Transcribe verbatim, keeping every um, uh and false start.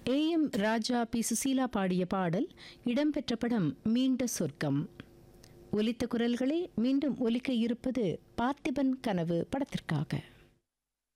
A M Raja B Susheela பாடிய பாடல் இடம்பெற்ற படம் மீண்ட சொர்க்கம். ஒலித்த குரல்களே மீண்டும் ஒலிக்க இருப்பது பார்த்திபன் கனவு படத்திற்காக.